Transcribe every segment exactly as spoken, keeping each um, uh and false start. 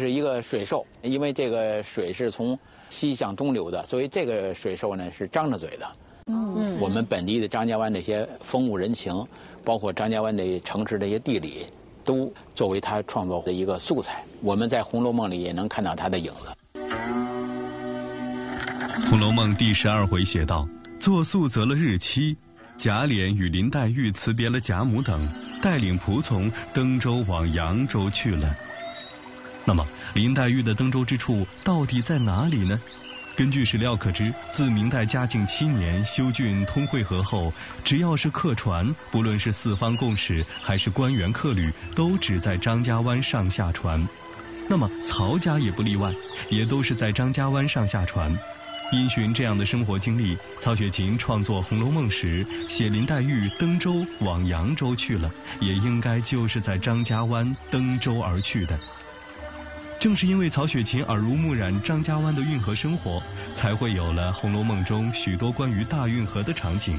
是一个水兽，因为这个水是从西向东流的，所以这个水兽呢是张着嘴的。嗯，我们本地的张家湾这些风物人情，包括张家湾的城市这些地理，都作为他创作的一个素材。我们在《红楼梦》里也能看到他的影子。 《红楼梦》第十二回写道：作宿择了日期，贾琏与林黛玉辞别了贾母等，带领仆从登舟往扬州去了。那么，林黛玉的登舟之处到底在哪里呢？根据史料可知，自明代嘉靖七年修浚通惠河后，只要是客船，不论是四方共使还是官员客旅，都只在张家湾上下船。那么曹家也不例外，也都是在张家湾上下船。因循这样的生活经历，曹雪芹创作《红楼梦》时写林黛玉登舟往扬州去了，也应该就是在张家湾登舟而去的。正是因为曹雪芹耳濡目染张家湾的运河生活，才会有了《红楼梦》中许多关于大运河的场景。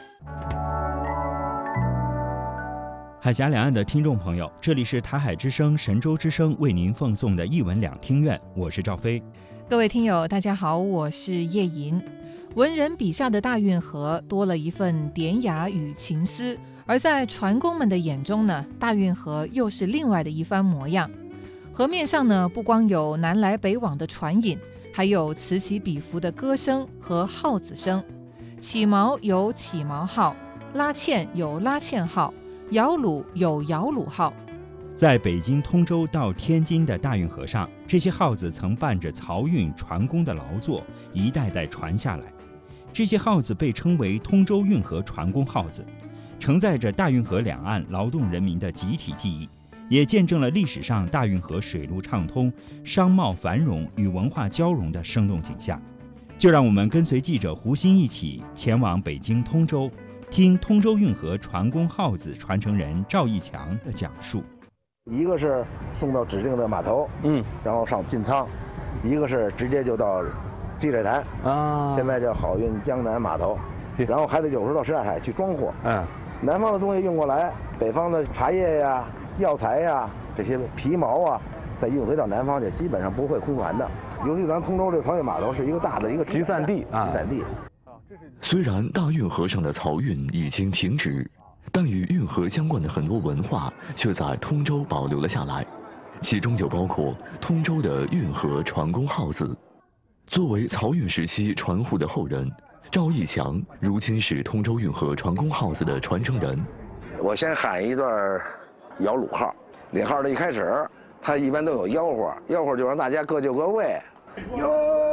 海峡两岸的听众朋友，这里是台海之声、神州之声为您奉送的艺文两厅院，我是赵飞。 各位听友大家好，我是叶莹。文人笔下的大运河多了一份典雅与情思，而在船工们的眼中呢，大运河又是另外的一番模样。河面上呢，不光有南来北往的船影，还有此起彼伏的歌声和号子声。起锚有起锚号，拉纤有拉纤号，摇橹有摇橹号。 在北京通州到天津的大运河上，这些号子曾伴着漕运船工的劳作，一代代传下来。这些号子被称为通州运河船工号子，承载着大运河两岸劳动人民的集体记忆，也见证了历史上大运河水路畅通、商贸繁荣与文化交融的生动景象。就让我们跟随记者胡鑫一起前往北京通州，听通州运河船工号子传承人赵义强的讲述。 一个是送到指定的码头，嗯，然后上进仓；一个是直接就到积水潭啊，现在叫好运江南码头，然后还得有时候到什刹海去装货。嗯，南方的东西运过来，北方的茶叶呀、药材呀、这些皮毛啊，再运回到南方去，基本上不会空船的。尤其咱通州这个漕运码头是一个大的一个集散地啊， 集散地。 虽然大运河上的漕运已经停止，但与运河相关的很多文化却在通州保留了下来，其中就包括通州的运河船工号子。作为漕运时期船户的后人，赵义强如今是通州运河船工号子的传承人。 我先喊一段摇橹号，领号的一开始，他一般都有吆喝，吆喝就让大家各就各位。哟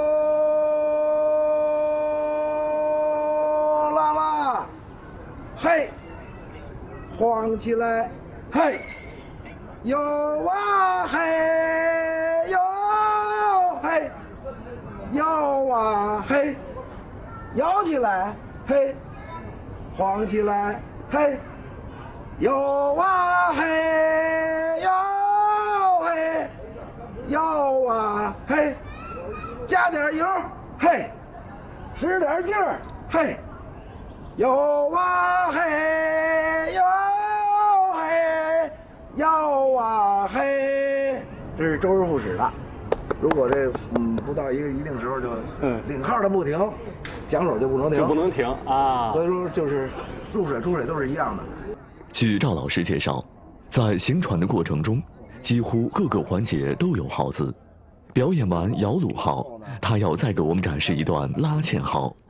啦啦，嘿！晃起来，嘿，摇啊嘿，摇嘿，摇啊嘿，摇起来，嘿，晃起来，嘿，摇啊嘿，摇嘿，摇啊嘿，加点油，嘿，使点劲儿，嘿，摇啊嘿，摇。摇啊嘿，这是周而复始的。如果这嗯不到一个一定时候就嗯领号的不停，桨手就不能停， 就不能停啊。 所以说就是入水出水都是一样的。 据赵老师介绍，在行船的过程中，几乎各个环节都有号子。表演完摇橹号，他要再给我们展示一段拉纤号。